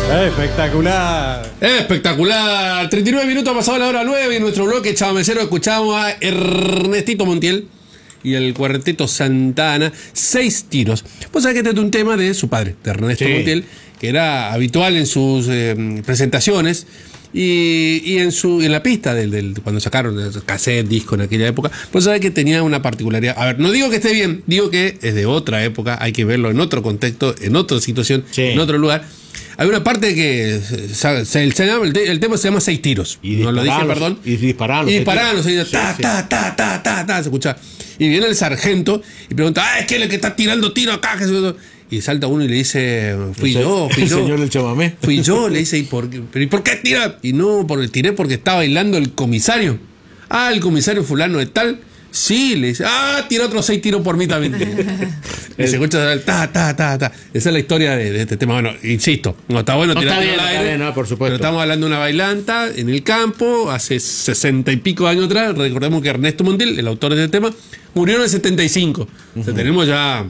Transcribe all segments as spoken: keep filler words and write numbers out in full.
Espectacular. Espectacular. treinta y nueve minutos pasado la hora nueve y en nuestro bloque Chamamecero escuchamos a Ernestito Montiel y el Cuarteto Santana, Seis Tiros. Vos sabés que este es un tema de su padre, de Ernesto sí. Montiel, que era habitual en sus eh, presentaciones y, y en su en la pista del, del cuando sacaron el cassette, disco en aquella época. Vos sabés que tenía una particularidad. A ver, no digo que esté bien, digo que es de otra época, hay que verlo en otro contexto, en otra situación, sí. en otro lugar. Hay una parte que se, se, se llama, el, el tema se llama Seis Tiros. Y no lo dije, perdón. Y dispararon. Y dispararon, se dice, ta, ta, ta, ta, ta, ta, se escucha. Y viene el sargento y pregunta, ah, es que el que está tirando tiro acá. Y salta uno y le dice, fui no sé, yo, fui el yo. El señor del chamamé. Fui yo, le dice, ¿y por qué, ¿y por qué tira? Y no, porque tiré porque está bailando el comisario. Ah, el comisario fulano de tal. Sí, le dice, ah, tira otros seis tiros por mí también. Y se escucha el ta, ta, ta, ta. Esa es la historia de, de este tema. Bueno, insisto, no está bueno no tirar al aire. Bien, no, por supuesto. Pero estamos hablando de una bailanta en el campo, hace sesenta y pico años atrás. Recordemos que Ernesto Montiel, el autor de este tema, murió en el setenta y cinco. Uh-huh. O sea, tenemos ya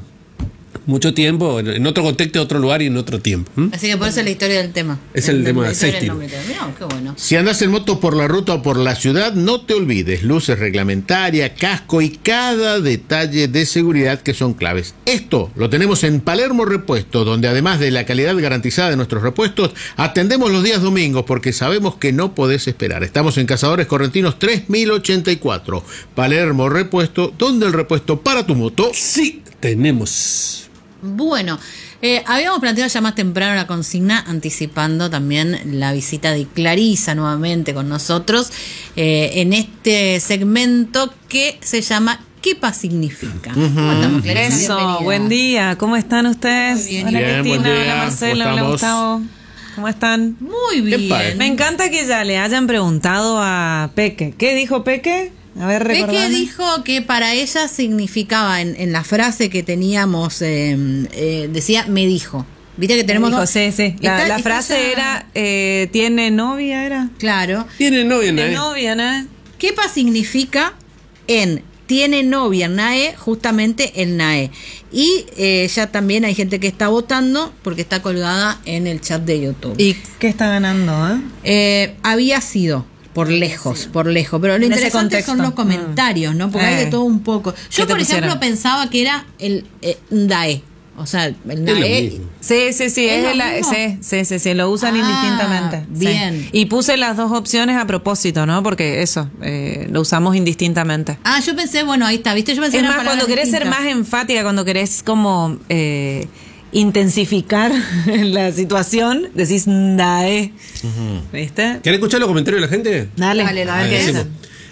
mucho tiempo, en otro contexto, otro lugar y en otro tiempo. ¿Mm? Así que por eso es la historia del tema. Es el, el tema de Seis Tiros. Mirá, qué bueno. Si andás en moto por la ruta o por la ciudad, no te olvides, luces reglamentarias, casco y cada detalle de seguridad que son claves. Esto lo tenemos en Palermo Repuesto, donde además de la calidad garantizada de nuestros repuestos, atendemos los días domingos porque sabemos que no podés esperar. Estamos en Cazadores Correntinos tres mil ochenta y cuatro. Palermo Repuesto, donde el repuesto para tu moto sí tenemos. Bueno, eh, habíamos planteado ya más temprano la consigna, anticipando también la visita de Clarisa nuevamente con nosotros eh, en este segmento que se llama ¿Qué pa significa? Uh-huh. ¿Cómo estamos, Clarisa? Eso, bienvenida. Buen día, ¿cómo están ustedes? Bien, hola bien, Cristina, hola Marcela, hola Gustavo. ¿Cómo están? Muy bien. Me encanta que ya le hayan preguntado a Peque. ¿Qué dijo Peque? A ver, recordame. Peque dijo que para ella significaba, en, en la frase que teníamos, eh, eh, decía, me dijo. ¿Viste que tenemos? Me dijo, sí, sí. La, está, la frase ya... era, eh, ¿tiene novia? Era. Claro. Tiene novia, Tiene novia, ¿no? ¿Qué pa significa en tiene novia, Nae, justamente el Nae? Y eh, ya también hay gente que está votando porque está colgada en el chat de YouTube. ¿Y qué está ganando? Eh? Eh, había sido. Por lejos, sí. por lejos. Pero lo en interesante son los comentarios, ¿no? Porque eh. hay de todo un poco. Yo, por ejemplo, pusieron? pensaba que era el eh, Ndae. O sea, el Ndae. Sí, sí, sí. Es, es el, sí, sí, sí, sí. Lo usan ah, indistintamente. Bien. Sí. Y puse las dos opciones a propósito, ¿no? Porque eso, eh, lo usamos indistintamente. Ah, yo pensé, bueno, ahí está, ¿viste? Yo pensé es que más, cuando querés distintas. ser más enfática, cuando querés como... Eh, intensificar la situación, decís Ndae. Uh-huh. ¿Viste? ¿Querés escuchar los comentarios de la gente? Dale, dale, a ver qué dicen.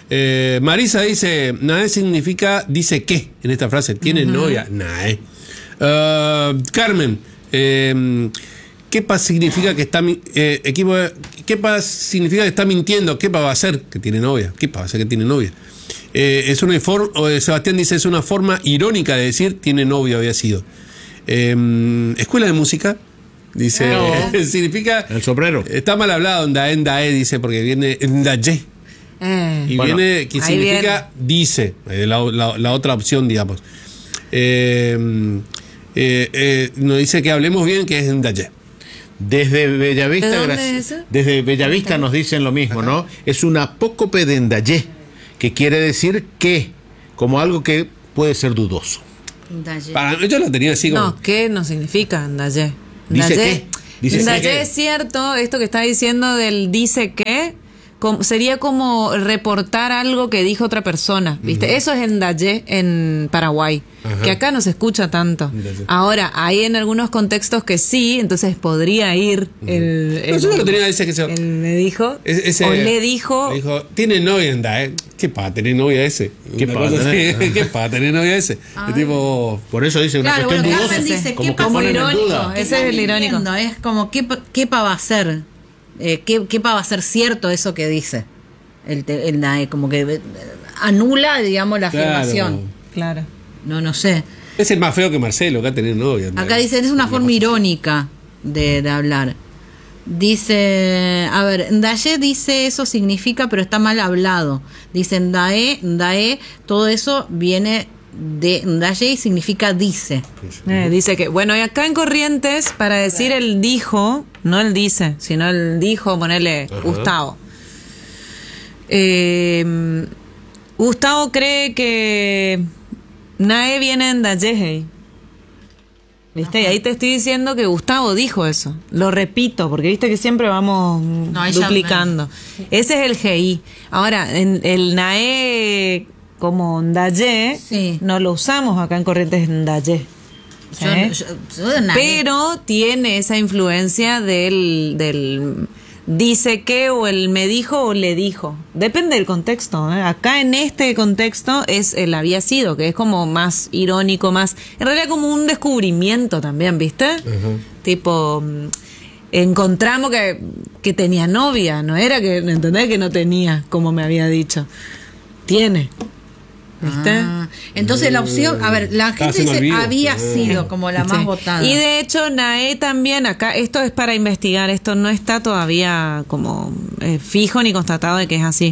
Eh, Marisa dice, Nae significa, dice qué en esta frase, tiene uh-huh. novia, Nae. Uh, Carmen, eh, ¿qué pa significa que está eh, equipo? ¿Qué pa significa que está mintiendo? ¿Qué pa va a hacer que tiene novia? ¿Qué pa va a hacer que tiene novia? Eh, es una forma, Sebastián dice, es una forma irónica de decir tiene novia, había sido. Eh, escuela de música, dice, no. eh, significa... El sombrero. Está mal hablado, Ndae, Ndae, dice, porque viene Ndaye. Eh, y bueno, viene, que significa viene. dice, eh, la, la, la otra opción, digamos. Eh, eh, eh, nos dice que hablemos bien, que es Ndaye. Desde Bellavista, ¿De dónde es desde Bellavista nos dicen lo mismo, Ajá. ¿no? Es un apócope de Ndaye, que quiere decir que, como algo que puede ser dudoso. Ndaye. Para mí yo lo tenía así como... No, ¿qué no significa Ndaye? ¿Dice qué? Dice Ndaye es cierto, esto que está diciendo del dice qué, como, sería como reportar algo que dijo otra persona, ¿viste? Uh-huh. Eso es Ndaye en Paraguay, uh-huh. que acá no se escucha tanto. Ndaye. Ahora, hay en algunos contextos que sí, entonces podría ir uh-huh. el... el, no, yo no lo tenía ese que se... El me dijo, es, ese, o le dijo... Le dijo, tiene novia Ndaye. ¿Qué para tener novia ese? ¿Qué para tener? ¿Qué para tener novia ese? Es tipo... Por eso dice una claro, cuestión bueno, dudosa. Dice, como que como irónico. Ese es el irónico. Es como, ¿qué, qué pa va a ser? Eh, ¿qué, ¿Qué pa va a ser cierto eso que dice? El, el, el como que eh, anula, digamos, la claro. afirmación. Claro. No, no sé. Es el más feo que Marcelo, acá tener novia. Acá dicen, es una forma irónica de, de hablar. Dice, a ver, Ndaye dice eso significa, pero está mal hablado. Dice Ndae, Ndae, todo eso viene de Ndaye y significa dice. Eh, dice que, bueno, y acá en Corrientes, para decir el dijo, no el dice, sino el dijo, ponerle Ajá. Gustavo. Eh, Gustavo cree que Nae viene en Ndaye. ¿Viste? Y ahí te estoy diciendo que Gustavo dijo eso. Lo repito, porque viste que siempre vamos No, ella duplicando. Ese es el G I. Ahora, en el Nae como Ndaye, Sí. no lo usamos acá en Corrientes Ndaye. Yo, ¿Eh? yo- yo de nadie. Pero tiene esa influencia del, del dice que o el me dijo o le dijo. Depende del contexto. ¿eh? Acá en este contexto es el había sido, que es como más irónico, más... En realidad como un descubrimiento también, ¿viste? Ajá. Tipo, mm, encontramos que, que tenía novia, no era que, ¿entendés? Que no tenía, como me había dicho. Tiene. ¿Viste? Ah, entonces la opción, a ver, la Estaba gente haciendo el dice vivo. había Ah. sido como la más Sí. votada. Y de hecho, Nae también, acá, esto es para investigar, esto no está todavía como eh, fijo ni constatado de que es así.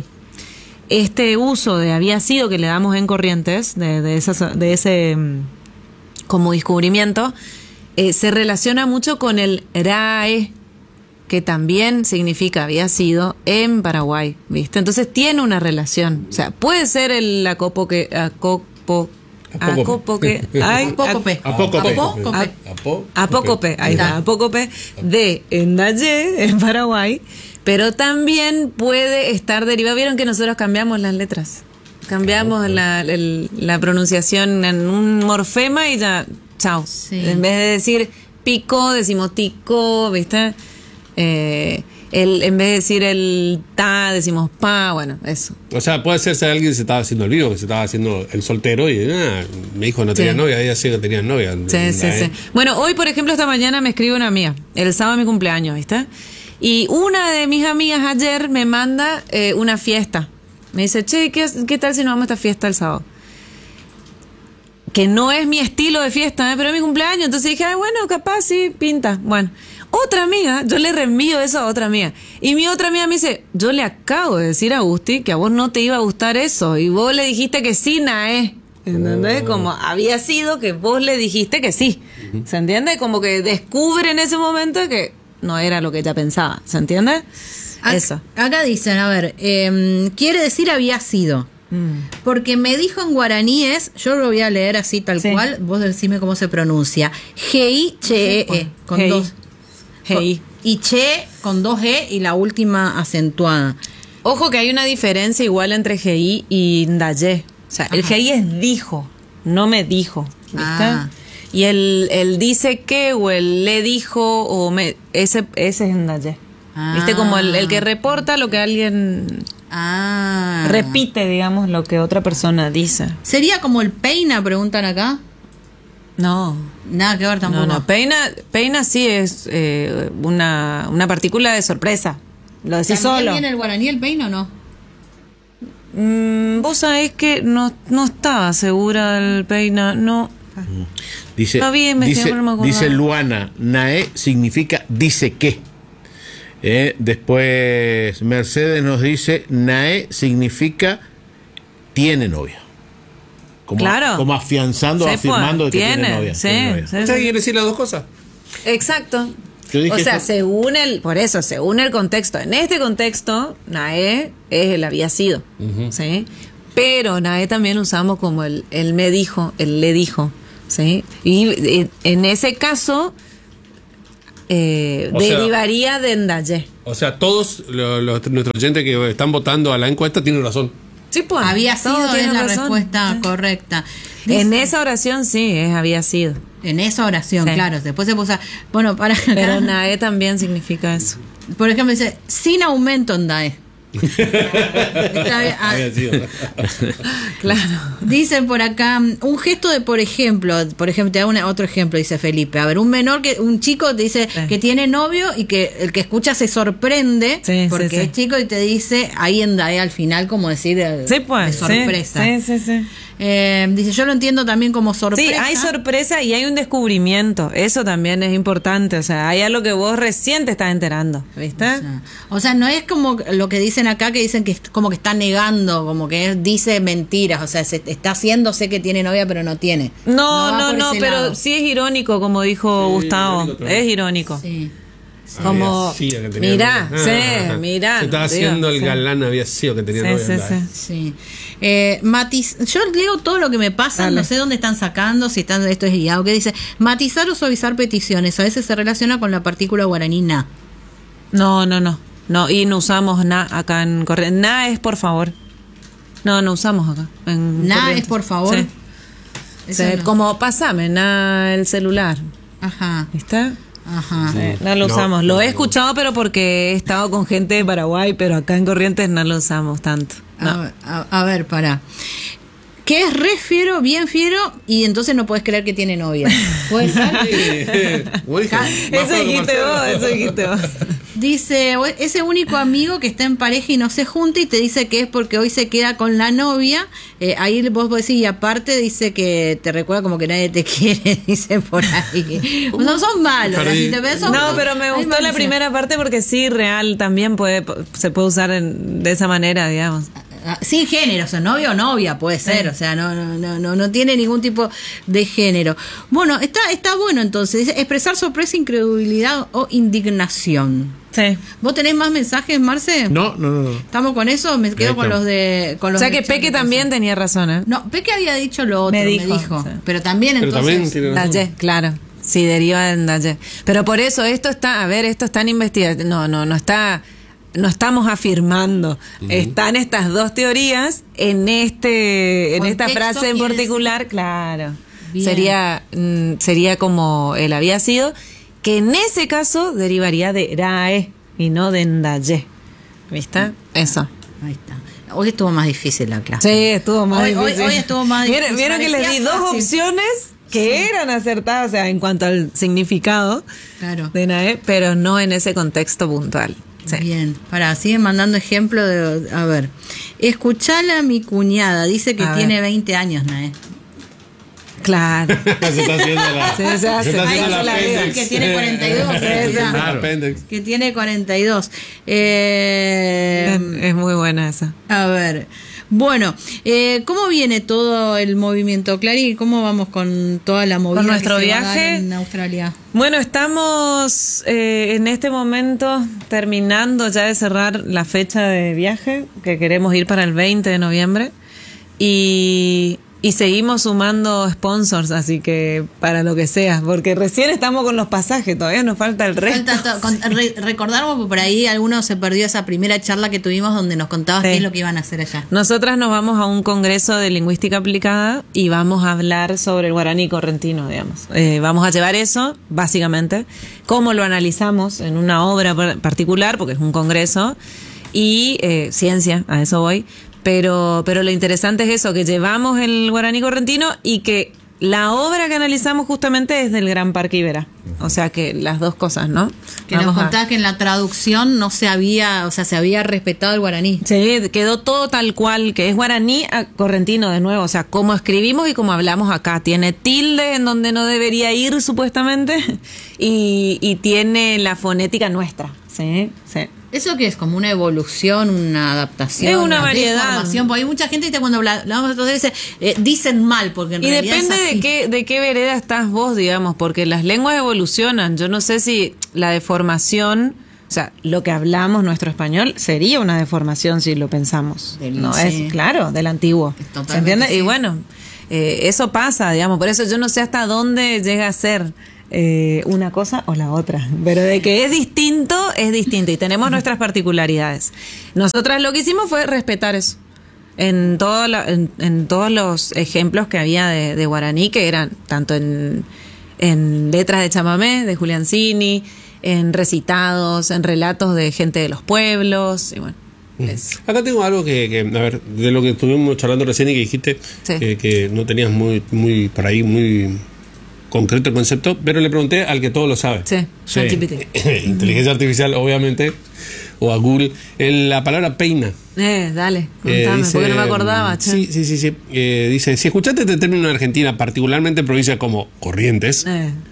Este uso de había sido que le damos en Corrientes, de, de, esas- de ese mm, como descubrimiento, eh, se relaciona mucho con el rae, que también significa había sido en Paraguay, ¿viste? Entonces tiene una relación. O sea, puede ser el acopoque, acopo, Apócope. acopoque, ay, Apócope. Apócope. Apócope. Apó- apócope, ahí está, Está. apócope de Ndaye en Paraguay, pero también puede estar derivado. Vieron que nosotros cambiamos las letras, cambiamos la, el- la pronunciación en un morfema y ya, chao. Sí. En vez de decir pico, decimos tico, ¿viste? Eh, el, en vez de decir el ta, decimos pa, bueno, eso. O sea, puede ser que alguien se estaba haciendo el vivo, que se estaba haciendo el soltero y ah, mi hijo no tenía Sí. novia, ella sí que tenía novia. Sí, sí, Eh, sí. Bueno, hoy, por ejemplo, esta mañana me escribe una amiga. El sábado es mi cumpleaños, ¿viste? Y una de mis amigas ayer me manda eh, una fiesta. Me dice, che, ¿qué, ¿qué tal si nos vamos a esta fiesta el sábado? Que no es mi estilo de fiesta, ¿eh? Pero es mi cumpleaños. Entonces dije, ay, bueno, capaz sí, pinta. Bueno, otra amiga, yo le reenvío eso a otra amiga. Y mi otra amiga me dice, yo le acabo de decir a Gusti que a vos no te iba a gustar eso. Y vos le dijiste que sí, Nae. ¿Entendés? Como había sido que vos le dijiste que sí. ¿Se entiende? Como que descubre en ese momento que no era lo que ella pensaba. ¿Se entiende? Ac- Eso. Acá dicen, a ver, em, quiere decir había sido. Mm. Porque me dijo en guaraníes, yo lo voy a leer así tal Sí. cual, vos decime cómo se pronuncia. G-I-C-E-E, con G I. dos. G I. Y che con dos E y la última acentuada. Ojo que hay una diferencia igual entre G I y Ndaye. O sea, el Ajá. G I es dijo, no me dijo. ¿Viste? Ah. Y el, el dice que o el le dijo o me ese, ese es Ndaye. Ah. ¿Viste? Como el, el que reporta lo que alguien Ah. repite, digamos, lo que otra persona dice. ¿Sería como el peina, preguntan acá? No. Nada que ver tampoco. No, no, peina, peina sí es eh, una, una partícula de sorpresa. Lo decís ¿También solo. viene el guaraní el peina o no? Mm, vos sabés que no, no estaba segura del peina, no. Dice, Está bien, me dice, estoy- no me acordaba. dice Luana, Nae significa dice que. Eh, después Mercedes nos dice, Nae significa tiene novia. Como, Claro. como afianzando, Sí, afirmando pues, de que tiene, tiene, novia. sí, tiene novia. sí. ¿Usted quiere decir las dos cosas? Exacto. Yo dije O sea, eso. según el, por eso, según el contexto. En este contexto, Nae es el había sido, ¿sí? Pero Nae también usamos como el, el me dijo, el le dijo, ¿sí? Y eh, en ese caso, eh, O sea- derivaría de Ndaye. O sea, todos los, los- nuestros oyentes que están votando a la encuesta tienen razón. Sí, pues. Había todos sido es tienen la razón. respuesta Sí. correcta. En Dice- esa oración sí, es había sido. en esa oración, Sí. claro. Después se puso. Bueno, para Pero Nae también significa eso. por ejemplo, dice, sin aumento en D A E. Está bien. Ah, Había sido. Claro. dicen por acá, un gesto de, por ejemplo, por ejemplo, te da una- otro ejemplo, dice Felipe. A ver, un menor, que un chico te dice Sí. que tiene novio y que el que escucha se sorprende Sí, porque sí, sí. es chico y te dice ahí en D A E al final, como decir, de, Sí, pues. de sorpresa. Sí, sí, sí. Eh, dice, yo lo entiendo también como sorpresa. Sí, hay sorpresa y hay un descubrimiento. Eso también es importante. O sea, hay algo que vos recién te estás enterando. ¿Viste? O sea, o sea, no es como lo que dicen dicen acá que dicen que es como que está negando, como que es- dice mentiras, o sea, se está haciendo, sé que tiene novia, pero no tiene. No, va no, por no, ese pero lado. sí es irónico, como dijo Sí, Gustavo. irónico también. Es irónico. Sí. Como, Había sido que tenía mirá, novia. sí, Ah, mirá. Se estaba digo, haciendo el sí. galán, había sido que tenía Sí, novia. sí, andá, sí. eh. Sí. Eh, matiz, yo leo todo lo que me pasa, Dale. no sé dónde están sacando, si están, esto es guiado, que dice matizar o suavizar peticiones, a veces se relaciona con la partícula guaraní na. No, no, no. No, y no usamos na acá en Corrientes. Na es por favor. No, no usamos acá. En Na Corrientes. es por favor. Sí. Eso Sí, no. como pasame, na el celular. Ajá, ¿Está? ajá. Sí, no lo No, usamos. no, Lo he no. escuchado, pero porque he estado con gente de Paraguay, pero acá en Corrientes no lo usamos tanto. No. A, a- a ver, pará. Que es re fiero, bien fiero, y entonces no puedes creer que tiene novia. ¿Puede ser? Buenísimo. Más Eso feo que dijiste Marcelo. vos, eso dijiste vos. Dice, "O- ese único amigo que está en pareja y no se junta y te dice que es porque hoy se queda con la novia, eh, ahí vos decís, y aparte dice que te recuerda como que nadie te quiere, dice por ahí. No son malos, Perdí. si te ves, son- No, pero me hay gustó la malicia. primera parte porque sí, real, también puede se puede usar en- de esa manera, digamos. Ah, sin género, o sea, novio o novia puede ser, o sea, no, no, no, no, no tiene ningún tipo de género. Bueno, está, está bueno entonces, dice, expresar sorpresa, incredulidad o indignación. Sí. ¿Vos tenés más mensajes, Marce? No, no, no. no. ¿Estamos con eso? Me quedo Ahí con estamos. los de... Con O los sea de que chat, Peque me también parece. tenía razón, ¿eh? No, Peque había dicho lo otro, Me me dijo, dijo. sí. Pero también Pero entonces... también tiene razón. Daye, claro. Sí, deriva en Daye. Pero por eso esto está, a ver, esto está en investigación. No, no, no está, no estamos afirmando. Están estas dos teorías en este, en esta Contexto frase en quiere particular, claro. Bien. Sería, mm, sería como él había sido, que en ese caso derivaría de Rae y no de Ndaye. ¿Viste? Eso. Ahí está. Hoy estuvo más difícil la clase. Sí, estuvo más Hoy- hoy- difícil. hoy estuvo más ¿Vieron, difícil, vieron que les di parecía dos fácil. opciones que eran acertadas, o sea, en cuanto al significado Claro. de Nae, pero no en ese contexto puntual. Sí. Bien, para, siguen mandando ejemplo de... A ver, escuchala a mi cuñada, dice que A ver. tiene veinte años, Nae. Claro. se está haciendo la. Sí, se hace. está Ahí haciendo se el la apéndice. dice que tiene cuarenta y dos, Sí, o sea. el apéndice. Que tiene cuarenta y dos. Eh, Es muy buena esa. a ver, bueno, eh, ¿cómo viene todo el movimiento, Clary? ¿Cómo vamos con toda la movida Con nuestro que se va a dar viaje. en Australia? Bueno, estamos eh, en este momento terminando ya de cerrar la fecha de viaje, que queremos ir para el veinte de noviembre. Y, y seguimos sumando sponsors, así que para lo que sea, porque recién estamos con los pasajes, todavía nos falta el resto. Falta to- con- re- recordamos que por ahí alguno se perdió esa primera charla que tuvimos donde nos contabas Sí. qué es lo que iban a hacer allá. Nosotras nos vamos a un congreso de lingüística aplicada y vamos a hablar sobre el guaraní correntino, digamos. Eh, vamos a llevar eso, básicamente, cómo lo analizamos en una obra par- particular, porque es un congreso, y eh, ciencia, a eso voy. Pero, pero lo interesante es eso, que llevamos el guaraní correntino y que la obra que analizamos justamente es del Gran Parque Iberá. O sea que las dos cosas, ¿no? Que nos Vamos a- contabas que en la traducción no se había, o sea, se había respetado el guaraní. Sí, quedó todo tal cual, que es guaraní a correntino de nuevo, o sea, como escribimos y como hablamos acá. Tiene tilde en donde no debería ir supuestamente y, y tiene la fonética nuestra. Sí, sí. ¿Eso qué es? ¿Como una evolución, una adaptación? Es una variedad. deformación? Porque hay mucha gente que cuando habla- hablamos otros dice, eh, dicen mal, porque en Y realidad depende es así. de qué, de qué vereda estás vos, digamos, porque las lenguas evolucionan. Yo no sé si la deformación, o sea, lo que hablamos nuestro español sería una deformación si lo pensamos. Del- no sí. es claro, del antiguo. Es ¿Se totalmente entiende? sí. Y bueno, eh, eso pasa, digamos, por eso yo no sé hasta dónde llega a ser eh, una cosa o la otra, pero de que es distinto, es distinto y tenemos nuestras particularidades. Nosotras lo que hicimos fue respetar eso. En, todo la- en, en todos los ejemplos que había de, de guaraní, que eran tanto en, en letras de chamamé, de Juliancini, en recitados, en relatos de gente de los pueblos, y bueno, eso. Acá tengo algo que, que, a ver, de lo que estuvimos charlando recién y que dijiste Sí. que, que no tenías muy, muy, por ahí, muy concreto el concepto, pero le pregunté al que todo lo sabe. Sí, Sí. ChatGPT. Inteligencia artificial, obviamente, o a Google, en la palabra peina. Eh, dale, Eh, contame, dice, porque no me acordaba, che. Sí, sí, sí. sí. Eh, dice, si escuchaste este término en Argentina, particularmente en provincias como Corrientes, Eh,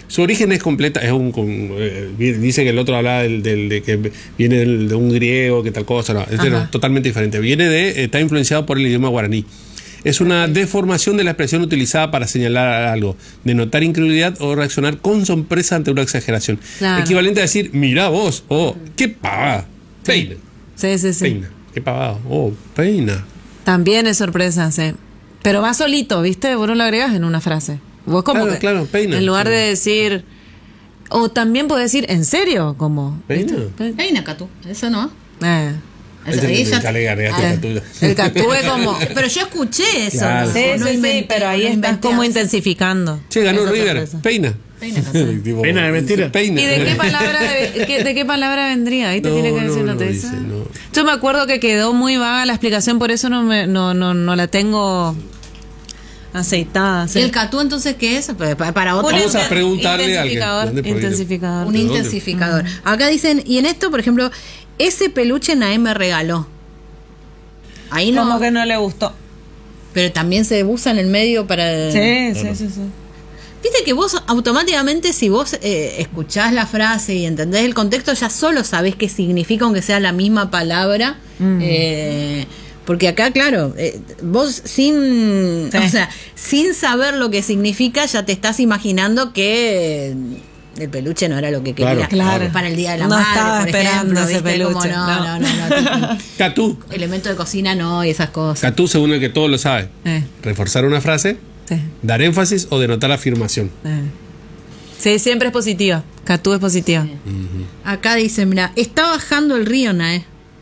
Su origen es completa, es un, con, eh, dice que el otro hablaba del, del- de que viene del- de un griego, que tal cosa, no, este no, totalmente diferente. Viene de, está influenciado por el idioma guaraní. Es una deformación de la expresión utilizada para señalar algo, denotar incredulidad o reaccionar con sorpresa ante una exageración. Claro. Equivalente a decir, mira vos, oh, qué pavada, peina, Sí, sí, sí. peina, qué pavada, oh, peina. También es sorpresa, sí. Pero va solito, ¿viste? Vos no lo agregas en una frase. Vos como Claro, que, claro, peina. en lugar Sí. de decir... O también podés decir, ¿en serio? Como... Peina. Peina, Catu. Eso no. Eh. Eso, Ahí ahí te- ya- te agregaste Ah, la tuya. El catú es como... Pero yo escuché eso. Claro. no, Sí, no sí, sí, inventé, pero ahí no estás inventé como eso. intensificando. Che, ganó Esa River, sorpresa. peina. Peina, Catu. Tipo, Peina de mentira. Peina. ¿Y de qué palabra, de, qué- de qué palabra vendría? Ahí te No, tiene que decir, no, ¿no, no te dice, dice? no. Yo me acuerdo que quedó muy vaga la explicación, por eso no me, no, no, no la tengo aceitada. sí. ¿Y el Catu entonces qué es? Pues, pa- Para otro. Un Vamos a inter- preguntarle al que- intensificador, ¿dónde proviene? intensificador. Un ¿De dónde? intensificador. Acá dicen, y en esto, por ejemplo, ese peluche Naé me regaló. Ahí no. Como que no le gustó. Pero también se usa en el medio para. Sí, sí, sí, sí. Viste que vos automáticamente, si vos eh, escuchás la frase y entendés el contexto, ya solo sabés qué significa, aunque sea la misma palabra. Eh, porque acá, claro, eh, vos sin, Sí. o sea, sin saber lo que significa, ya te estás imaginando que el peluche no era lo que quería. Claro, claro. Para el Día de la No Madre, estaba por esperando ejemplo, ese ¿viste? Como, peluche, no, no. no, no, no, tipo, Catú. elemento de cocina no y esas cosas. Catú, según el que todo lo sabe. Eh, Reforzar una frase, sí, dar énfasis o denotar afirmación. eh. Sí, siempre es positiva. Catú es positiva. Acá dice, mira, está bajando el río, Nae.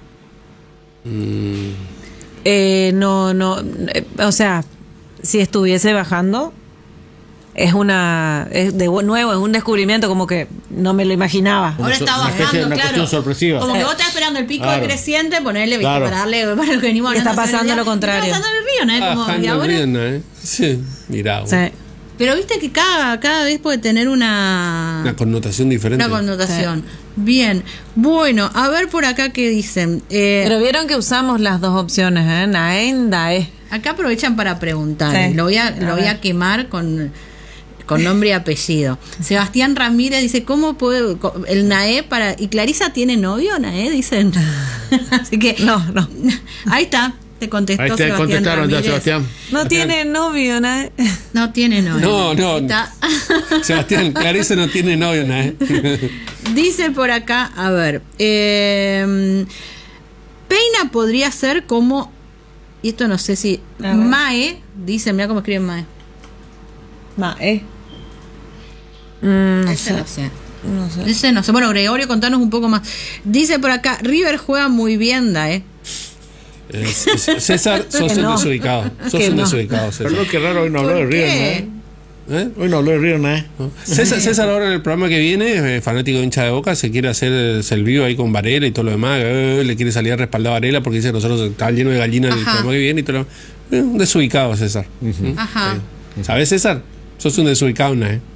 Eh, no, no, eh, o sea, si estuviese bajando, es una, es de nuevo, es un descubrimiento como que no me lo imaginaba. Ahora so- está una especie de bajando, una claro. cuestión sorpresiva. Como Sí. que vos estás esperando el pico Claro. creciente, ponerle, ¿viste? Claro. Para darle, para lo que venimos Y está hablando hace pasando días. lo contrario. Está pasando el río, ¿no? Como, Bajando y ahora- el río, ¿eh? Sí, mirá. vos. Sí. Pero viste que cada, cada vez puede tener una, Una connotación diferente. una connotación. Bien. Bueno, a ver por acá qué dicen. Eh, Pero vieron que usamos las dos opciones, ¿eh? Nae, Dae. acá aprovechan para preguntar. Sí. Lo voy a, A lo voy a ver. quemar con, con nombre y apellido. Sebastián Ramírez dice, ¿cómo puede co- el Naé para... ¿Y Clarisa tiene novio, Naé? Dicen. Así que... No, no. Ahí está. Te contestó Ahí te Sebastián contestaron ya, Ramírez. Sebastián. No tiene novio, Nae. No tiene novio. No, no. Está- Sebastián, Clarisa no tiene novio, ¿eh? Dice por acá, a ver, eh, Peina podría ser como, y esto no sé si, A ver. Mae, dice, mira cómo escriben Mae. Mae. Mm, no Ese sé. no sé. No sé. Ese no sé. Bueno, Gregorio, contanos un poco más. Dice por acá, River juega muy bien, da, ¿eh? Eh, C- César, sos Que un no. desubicado. Sos Que un no. desubicado, César. Perdón, qué raro, hoy no habló de ¿Por Río, qué? ¿no? ¿Eh? Hoy no habló de Río, ¿no? ¿No? César, César ahora en el programa que viene, eh, fanático de hincha de Boca, se quiere hacer el, el vivo ahí con Varela y todo lo demás. eh, le quiere salir a respaldar a Varela porque dice que nosotros está lleno de gallinas en el Ajá. programa que viene y todo lo demás. Eh, un desubicado, César. ¿Mm? Ajá. ¿Sabes, César? Sos un desubicado, ¿no? ¿eh?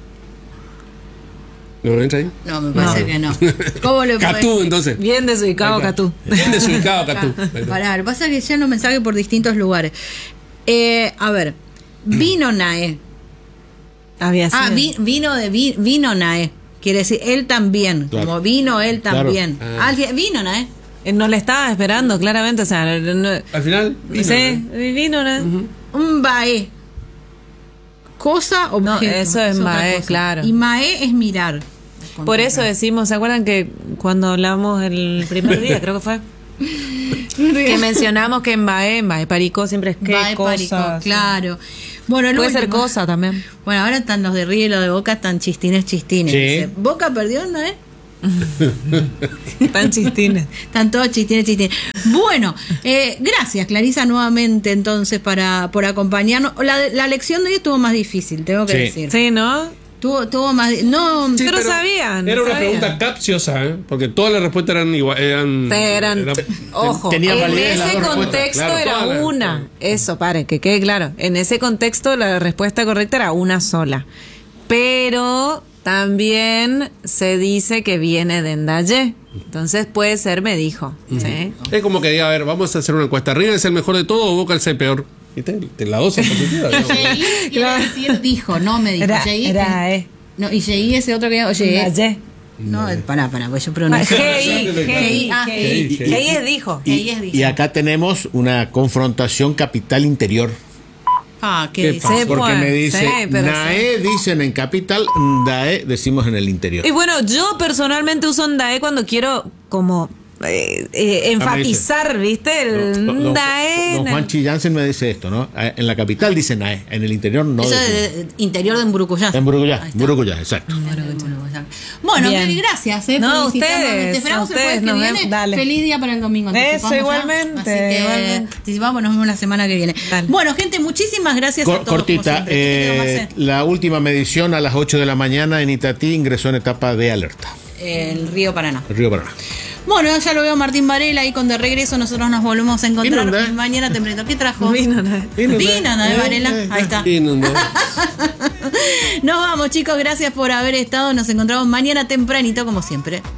¿No entra ahí? No, me parece que no. ¿Cómo le puedes Catú, entonces. Bien desubicado, Catú. Bien desubicado, Catú. Pará, lo que pasa es que ya los mensajes por distintos lugares. Eh, a ver, vino Nae. Había sido. Ah, vi- vino de vi- vino Nae. Quiere decir, él también. Claro. Como vino él Claro. también. Ah. Alguien- vino Nae. Eh, No le estaba esperando, claramente. O sea, no- no- Al final. vino, sí, ¿eh? vino, ¿no? Un bae. Cosa, objeto. eso es otra mae, cosa. claro. Y mae es mirar. Por eso decimos, ¿se acuerdan que cuando hablamos el primer día, creo que fue? Que mencionamos que en Bae, en Bae Paricó siempre es que Bae cosa. Parico, claro. Bueno, el Puede ser último. cosa también. Bueno, ahora están los de Río y los de Boca, están chistines, chistines. Sí. Dice, Boca perdió, ¿no es? Tan chistines. Están todos chistines, chistines. Bueno, eh, gracias Clarisa nuevamente entonces para por acompañarnos. La, la lección de hoy estuvo más difícil, tengo que Sí. decir. Sí, ¿no? Tuvo, tuvo más... di- No, Sí, Pero sabían, Era una sabían. pregunta capciosa, ¿eh? Porque todas las respuestas eran igual. Eran, Eran, eran- ojo, tenía en validez las ese dos respuestas, contexto claro. era Todas las- una. Eso, pare, que quede claro. En ese contexto la respuesta correcta era una sola. Pero también se dice que viene de Ndaye. Entonces puede ser, me dijo. ¿sí? Es como que diga, a ver, vamos a hacer una encuesta. ¿River es el mejor de todo o Boca es el peor? ¿Viste? Te la dos son positivas. digamos. Jay quiere decir dijo, no me dijo. Era, Jay era, eh. No, y llegué ese otro que. Oye. Daye. No, pará, pará, pues yo pronuncio. G I, G I, Ah, G I. G I es dijo. Y, y, es Y acá tenemos una confrontación capital-interior. Ah, ¿qué, ¿Qué dice? pasa? Sí, Porque pues, me dice, sí, pero Nae dicen en capital, Ndae decimos en el interior. Y bueno, yo personalmente uso Ndae cuando quiero como eh, eh, enfatizar, ¿viste? El Don, don- Ndae. don Juan Chillansen me dice esto, ¿no? En la capital dice Nae, en el interior no. Eso decimos. es de- interior de Mburucuyá. En Buruguyá, Ahí está. Buruguyá, exacto. Bueno, Bien. Gaby, gracias. Eh, No, felicitamos. ustedes, Te esperamos el ustedes, jueves que nos viene. vemos, dale. Feliz día para el domingo. Eso, anticipamos ya. igualmente, Así que igualmente. anticipamos, nos vemos la semana que viene. Dale. Bueno, gente, muchísimas gracias a Cor- todos. como cortita, siempre. ¿Qué te quedó, eh, Marce? la última medición a las ocho de la mañana en Itatí ingresó en etapa de alerta. El Río Paraná. El río Paraná. Bueno, ya lo veo Martín Varela ahí con de regreso. Nosotros nos volvemos a encontrar Vino, ¿eh? mañana tempranito. ¿Qué trajo? Vino, Ndae. Vino, Vino, ¿eh? Ndae Eh, Varela. eh, Ahí está. Y no, no. Nos vamos, chicos. Gracias por haber estado. Nos encontramos mañana tempranito, como siempre.